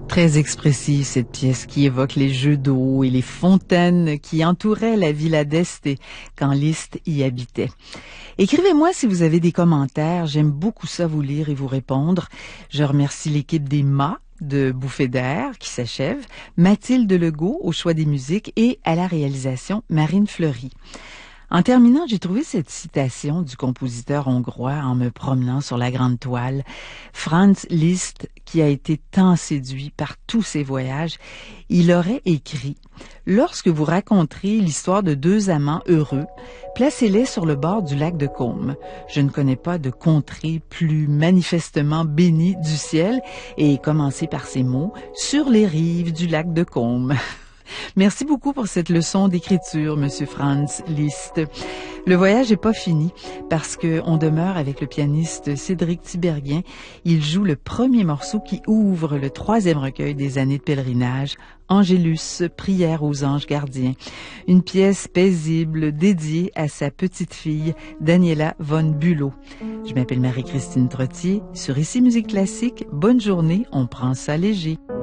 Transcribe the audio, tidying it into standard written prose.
Très expressive, cette pièce qui évoque les jeux d'eau et les fontaines qui entouraient la Villa d'Este quand Liszt y habitait. Écrivez-moi si vous avez des commentaires. J'aime beaucoup ça, vous lire et vous répondre. Je remercie l'équipe des mâts de Bouffée d'air qui s'achève, Mathilde Legault au choix des musiques et à la réalisation Marine Fleury. En terminant, j'ai trouvé cette citation du compositeur hongrois en me promenant sur la grande toile. Franz Liszt, qui a été tant séduit par tous ses voyages, il aurait écrit « Lorsque vous raconterez l'histoire de deux amants heureux, placez-les sur le bord du lac de Côme. Je ne connais pas de contrée plus manifestement bénie du ciel. » Et commencez par ces mots « Sur les rives du lac de Côme. » Merci beaucoup pour cette leçon d'écriture, Monsieur Franz Liszt. Le voyage n'est pas fini parce que on demeure avec le pianiste Cédric Tiberghien. Il joue le premier morceau qui ouvre le 3e recueil des années de pèlerinage, Angélus, prière aux anges gardiens. Une pièce paisible dédiée à sa petite-fille, Daniela von Bülow. Je m'appelle Marie-Christine Trottier. Sur Ici Musique Classique, bonne journée, on prend ça léger.